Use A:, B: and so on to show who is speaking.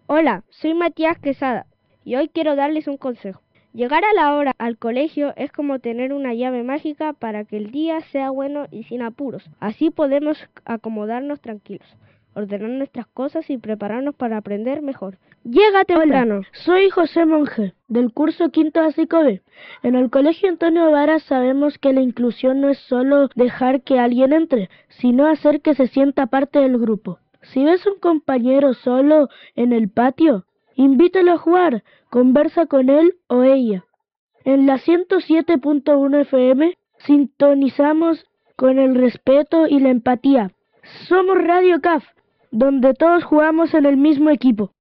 A: Hola, soy Matías Quesada y hoy quiero darles un consejo. Llegar a la hora al colegio es como tener una llave mágica para que el día sea bueno y sin apuros. Así podemos acomodarnos tranquilos, ordenar nuestras cosas y prepararnos para aprender mejor. Llega temprano.
B: Hola, soy José Monge, del curso quinto básico B. En el Colegio Antonio Varas sabemos que la inclusión no es solo dejar que alguien entre, sino hacer que se sienta parte del grupo. Si ves un compañero solo en el patio, invítalo a jugar, conversa con él o ella. En la 107.1 FM sintonizamos con el respeto y la empatía. Somos Radio CAF, donde todos jugamos en el mismo equipo.